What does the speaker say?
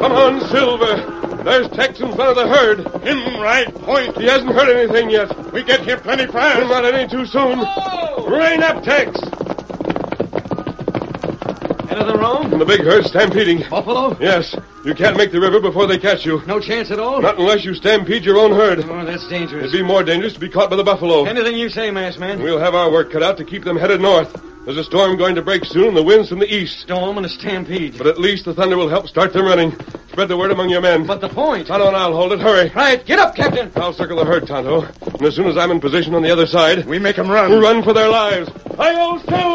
Come on, Silver. There's Tex in front of the herd. Him right point. He hasn't heard anything yet. We get here plenty fast. Not any too soon. Oh! Rein up, Tex. Head of the row? And the big herd stampeding. Buffalo? Yes. You can't make the river before they catch you. No chance at all? Not unless you stampede your own herd. Oh, that's dangerous. It'd be more dangerous to be caught by the buffalo. Anything you say, masked man. We'll have our work cut out to keep them headed north. There's a storm going to break soon, and the wind's from the east. Storm and a stampede. But at least the thunder will help start them running. Spread the word among your men. But the point. Tonto and I'll hold it. Hurry. Right. Get up, Captain. I'll circle the herd, Tonto. And as soon as I'm in position on the other side, We make 'em run. run for their lives. Hi-yo, Silver!